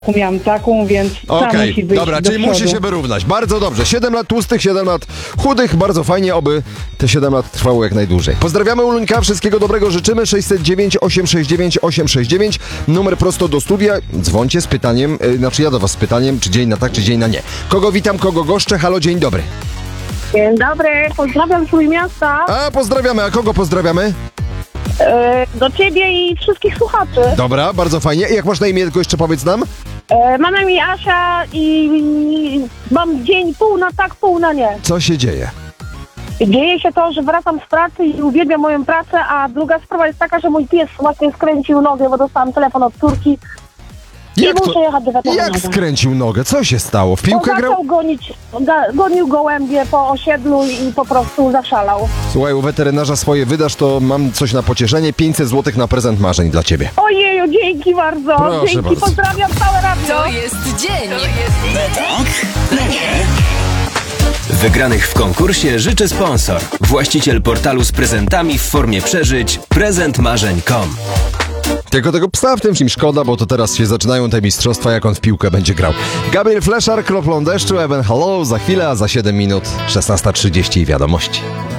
miałam taką, więc Okej, musi być dobra, do czyli przodu. musi się wyrównać. Bardzo dobrze. 7 lat tłustych, 7 lat chudych. Bardzo fajnie, oby te 7 lat trwało jak najdłużej. Pozdrawiamy Uluńka, wszystkiego dobrego życzymy. 609 869 869. Numer prosto do studia. Dzwońcie z pytaniem, znaczy ja do was z pytaniem, czy dzień na tak, czy dzień na nie. Kogo witam, kogo goszczę? Halo, dzień dobry. Dzień dobry, pozdrawiam Trójmiasta. A, pozdrawiamy. A kogo pozdrawiamy? Do ciebie i wszystkich słuchaczy. Dobra, bardzo fajnie. Jak masz na imię, tylko jeszcze powiedz nam? Mam na imię Asia i mam dzień pół na tak, pół na nie. Co się dzieje? Dzieje się to, że wracam z pracy i uwielbiam moją pracę, a druga sprawa jest taka, że mój pies właśnie skręcił nogę, bo dostałam telefon od córki i muszę jechać do Jak weterynarza. skręcił nogę? Co się stało? W Bo piłkę grał? zaczął gonił gołębie po osiedlu i po prostu zaszalał. Słuchaj, u weterynarza swoje wydasz, to mam coś na pocieszenie. 500 zł na prezent marzeń dla ciebie. Ojeju, dzięki bardzo. Proszę Dzięki, bardzo. pozdrawiam całe radio. To jest dzień. Wygranych w konkursie życzy sponsor. Właściciel portalu z prezentami w formie przeżyć prezentmarzeń.com. Tylko tego psa w tym film szkoda, bo to teraz się zaczynają te mistrzostwa, jak on w piłkę będzie grał. Gabriel Fleszar, kroplą deszczu, Even Hello za chwilę, a za 7 minut 16:30 i wiadomości.